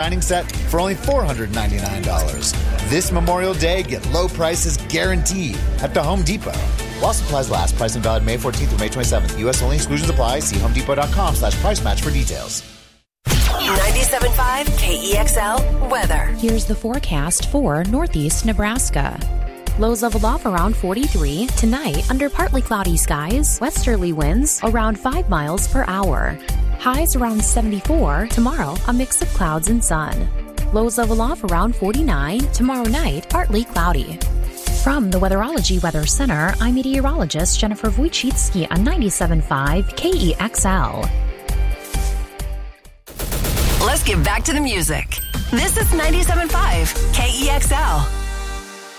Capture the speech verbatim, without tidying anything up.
dining set for only four hundred ninety-nine dollars. This Memorial Day, get low prices guaranteed at the Home Depot. While supplies last, price and valid May fourteenth through May twenty-seventh. U S only, exclusions apply. See homedepot.com slash price match for details. ninety-seven point five K E X L weather. Here's the forecast for Northeast Nebraska. Lows level off around forty-three. Tonight, under partly cloudy skies, westerly winds around five miles per hour. Highs around seventy-four. Tomorrow, a mix of clouds and sun. Lows level off around forty-nine. Tomorrow night, partly cloudy. From the Weatherology Weather Center, I'm meteorologist Jennifer Wojcicki on ninety-seven point five K E X L. Let's get back to the music. This is ninety-seven point five K E X L.